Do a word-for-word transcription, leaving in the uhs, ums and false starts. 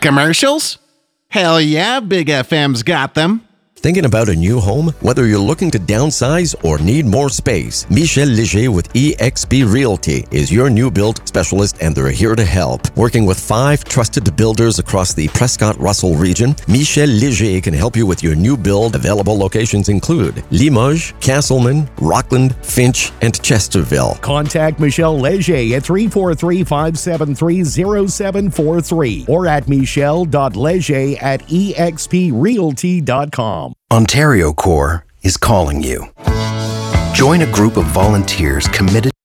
commercials? Hell yeah, Big F M's got them. Thinking about a new home? Whether you're looking to downsize or need more space, Michel Léger with E X P Realty is your new build specialist, and they're here to help. Working with five trusted builders across the Prescott-Russell region, Michel Léger can help you with your new build. Available locations include Limoges, Castleman, Rockland, Finch, and Chesterville. Contact Michel Léger at three four three, five seven three, zero seven four three or at michel dot leger at e x p realty dot com. Ontario Corps is calling you. Join a group of volunteers committed